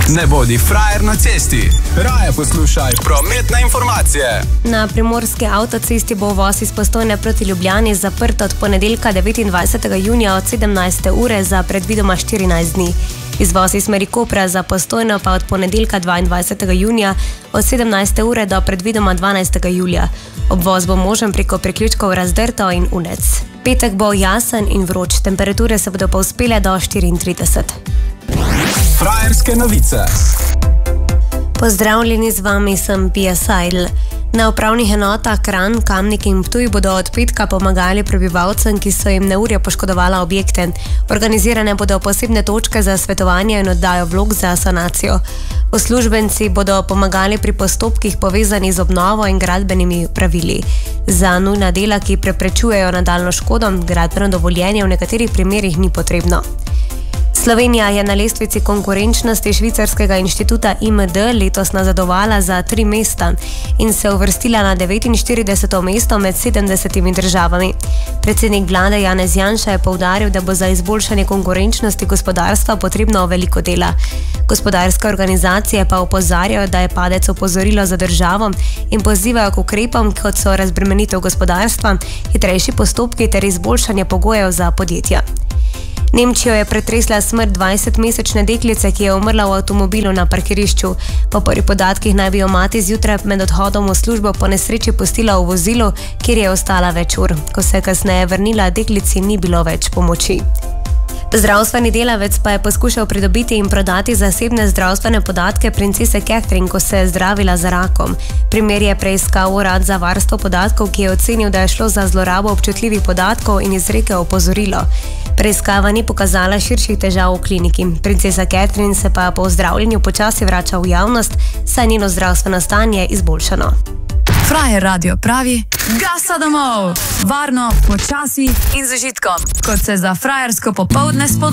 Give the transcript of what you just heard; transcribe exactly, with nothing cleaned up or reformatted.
Ne bodi frajer na cesti. Raje poslušaj prometne informacije. Na primorski avtocesti bo uvoz iz Postojne proti Ljubljani zaprt od ponedeljka devetindvajsetega junija od sedemnajste ure za predvidoma štirinajst dni. Izvoz iz smeri Kopra za Postojno pa od ponedeljka dvaindvajsetega junija od sedemnajste ure do predvidoma dvanajstega julija. Obvoz bo možen preko priključkov Razdrto in Unec. Petek bo jasen in vroč, temperature se bodo povzpele do štiriintrideset. Frajerske novice. Pozdravljeni, z vami sem Pia Seidl. Na upravnih enotah Kranj, Kamnik in Ptuj bodo od petka pomagali prebivalcem, ki so jim neurja poškodovala objekte. Organizirane bodo posebne točke za svetovanje in oddajo vlog za sanacijo. Uslužbenci bodo pomagali pri postopkih povezanih z obnovo in gradbenimi pravili. Za nujna dela, ki preprečujejo nadaljnjo škodo, gradbeno dovoljenje v nekaterih primerih ni potrebno. Slovenija je na lestvici konkurenčnosti švicarskega inštituta I M D letos nazadovala za tri mesta in se uvrstila na devetinštirideseto mesto med sedemdesetimi državami. Predsednik vlade Janez Janša je poudaril, da bo za izboljšanje konkurenčnosti gospodarstva potrebno veliko dela. Gospodarske organizacije pa opozarjajo, da je padec opozorilo za državo in pozivajo k ukrepom, kot so razbremenitev gospodarstva, hitrejši postopki ter izboljšanje pogojev za podjetja. Nemčijo je pretresla smrt dvajsetmesečne deklice, ki je umrla v avtomobilu na parkirišču. Po prvih podatkih naj bi jo mati zjutraj med odhodom v službo po nesreči pustila v vozilu, kjer je ostala več ur. Ko se je kasneje vrnila, deklici ni bilo več pomoči. Zdravstveni delavec pa je poskušal pridobiti in prodati zasebne zdravstvene podatke princese Catherine, ko se je zdravila za rakom. Primer je preiskal Urad za varstvo podatkov, ki je ocenil, da je šlo za zlorabo občutljivih podatkov in izrekel opozorilo. Preiskava ni pokazala širših težav v kliniki. Princesa Catherine se pa po zdravljenju počasi vrača v javnost, saj njeno zdravstveno stanje je izboljšano. Frajer radio pravi: gasa domov! Varno, počasi in z užitkom, kot se za frajersko popoldne spodobi.